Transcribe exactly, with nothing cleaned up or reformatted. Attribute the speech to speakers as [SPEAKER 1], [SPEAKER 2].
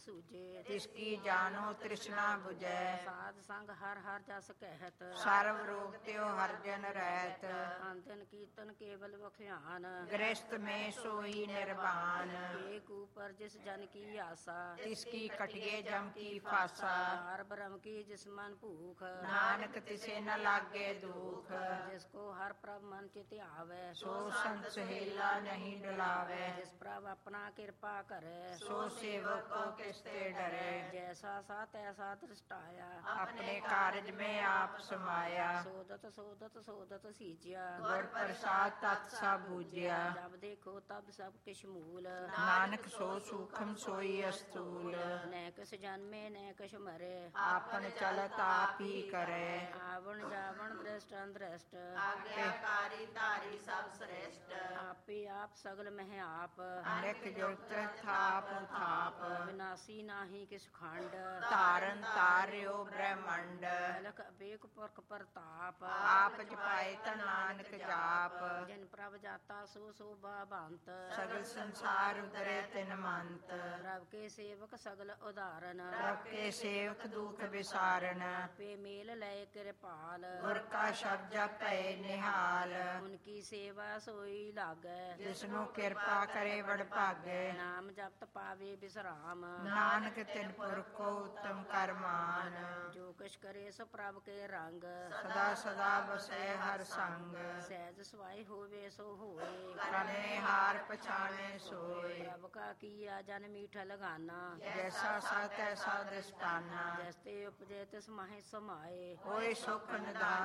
[SPEAKER 1] ਸੂਜੇ।
[SPEAKER 2] ਤਿਸਕੀ ਜਾਨੋ ਤ੍ਰਿਸ਼ਨਾ 부ਜੈ।
[SPEAKER 1] ਸਾਧ ਸੰਗ ਹਰ ਹਰ ਜਸ ਕਹਿਤ।
[SPEAKER 2] ਸਰਵ ਰੋਗ ਤਿਉ ਹਰ ਜਨ ਰਹਿਤ।
[SPEAKER 1] ਅੰਤਨ ਕੀਰਤਨ ਕੇਵਲ ਬਖਿਆਨ।
[SPEAKER 2] ਗ੍ਰਸਤ ਮੈਂ ਸੋਈ ਨਿਰਵਾਨ।
[SPEAKER 1] ਏਕ ਊਪਰ ਜਿਸ ਜਨ ਕੀ ਆਸਾ।
[SPEAKER 2] ਤਿਸਕੀ ਕਟਿਏ ਜਮ ਕੀ ਫਾਸਾ।
[SPEAKER 1] ਹਰ ਬ੍ਰਹਮ ਕੀ ਜਿਸ ਮਨ ਭੂਖ।
[SPEAKER 2] ਨਾਨਕ ਤਿਸੇ ਨ ਲਾਗੇ ਦੁਖ।
[SPEAKER 1] ਜਿਸ ਕੋ ਹਰ ਪ੍ਰਭ ਮਨ ਚਿਤ ਆਵੈ।
[SPEAKER 2] ਸੋ ਸੰਤ ਸਹੇਲਾ ਨਹੀਂ ਡੁਲਾਵੈ।
[SPEAKER 1] ਜਿਸ ਪ੍ਰਭ ਆਪਣਾ ਕਿਰਪਾ ਕਰੈ।
[SPEAKER 2] ਸੋ ਸੇਵਕ ਕੋ ਕਿਸ ਤੇ ਡਰੈ।
[SPEAKER 1] ਜੈਸਾ ਸਾ ਤੈਸਾ ਦ੍ਰਿਸ਼ਟਾਇਆ।
[SPEAKER 2] ਆਪਣੇ ਕਾਰਜ ਮੈਂ ਆਪ ਸਮਾਇਆ।
[SPEAKER 1] ਸੋਦਤ ਸੋਦਤ ਸੋਦਤ ਸੀਜਿਆ।
[SPEAKER 2] ਗੁਰ ਪ੍ਰਸਾਦ ਤਤ ਸਭ ਬੂਝਿਆ।
[SPEAKER 1] ਜਬ ਦੇਖੋ ਤਬ ਸਭ ਕਿਛ ਮੂਲ।
[SPEAKER 2] ਨਾਨਕ ਸੋ ਸੂਖਮ ਸੋਈ ਅਸਤੂਲ।
[SPEAKER 1] ਨੈ ਕਿਸ ਜਨਮੇ ਨੈ ਕਿਛ ਮਰੇ।
[SPEAKER 2] ਆਪਨ ਚਲਤ ਆਪ ਹੀ ਕਰੈ।
[SPEAKER 1] ਆਵਣ ਜਾਵਣ ਦ੍ਰਿਸ਼ਟ ਅੰਦ੍ਰਿਸ਼ਟ।
[SPEAKER 2] ਆਗਿਆਕਾਰੀ ਧਾਰੀ ਸਭ ਸ੍ਰੇਸ਼ਟ।
[SPEAKER 1] ਆਪੇ ਆਪ ਸਗਲ ਮਹਿ ਆਪ।
[SPEAKER 2] ਅਨੇਕ ਜੁਗਤ ਥਾਪ ਥਾਪ।
[SPEAKER 1] ਵਿਨਾਸੀ ਨਾਹੀ ਕਿਸ ਖੰਡ।
[SPEAKER 2] ਧਾਰਨ ਤਾਰਿਓ ਬ੍ਰਹਮੰਡ।
[SPEAKER 1] ਅਲਖ ਅਬੇਕ ਪੁਰਖ ਪ੍ਰਤਾਪ।
[SPEAKER 2] ਆਪ ਜਪਾਏ ਤਾ ਨਾਨਕ ਜਾਪ।
[SPEAKER 1] ਜਿਨ ਪ੍ਰਭ ਜਾਤਾ ਸੋ ਸੋਭਾ ਬੰਤ।
[SPEAKER 2] ਸਗਲ ਸੰਸਾਰ ਉਦਰੇ ਤਿਨ ਮੰਤ।
[SPEAKER 1] ਪ੍ਰਭ ਕੇ ਸੇਵਕ ਸਗਲ ਉਦਾਹਰਨ।
[SPEAKER 2] ਪ੍ਰਭ ਕੇ ਸੇਵਕ ਦੁਖ ਵਿਸਾਰਨ।
[SPEAKER 1] ਆਪੇ ਮੇਲ ਲਏ ਕਿਰਪਾਲ।
[SPEAKER 2] ਗੁਰ ਕਾ ਸ਼ਬਦ ਜਪੈ ਨਿਹਾਲ।
[SPEAKER 1] ਉਨਕੀ ਸੇਵਾ ਸੋਈ ਲਾਗੈ।
[SPEAKER 2] ਜਿਸਨੂੰ ਕਿਰਪਾ ਕਰੇ ਵਡ ਭਾਗੈ।
[SPEAKER 1] ਨਾਮ ਜਪਤ ਪਾਵੇ ਬਿਸਰਾਮ।
[SPEAKER 2] ਨਾਨਕ ਤਿਨ ਪੁਰਖ ਕੋ ਉਤਮ ਕਰਮਾਨ।
[SPEAKER 1] ਜੋ ਕਿਛ ਕਰੇ ਸੋ ਪ੍ਰਭ ਕੇ ਰੰਗ।
[SPEAKER 2] ਸਦਾ ਸਦਾ ਬਸੈ ਹਰ ਸੰਗ।
[SPEAKER 1] ਸਹਿਜ ਸਵਾਈ ਹੋਵੇ ਸੋ ਹੋਏ।
[SPEAKER 2] ਕਰਨੇ ਹਾਰ ਪਛਾਣੇ ਸੋਏ।
[SPEAKER 1] ਪ੍ਰਭ ਕਾ ਕੀਆ ਜਨ ਮੀਠ ਲਗਾਨਾ।
[SPEAKER 2] ਜੈਸਾ ਸਾ ਤੈਸਾ ਦ੍ਰਿਸ਼ਟਾਨਾ।
[SPEAKER 1] ਜੈਸ ਤੇ ਉਪਜੇ ਤਿਸ ਮਾਹਿ ਸਮਾਏ।
[SPEAKER 2] ਹੋਏ ਸੁਖ ਨਿਦਾਨ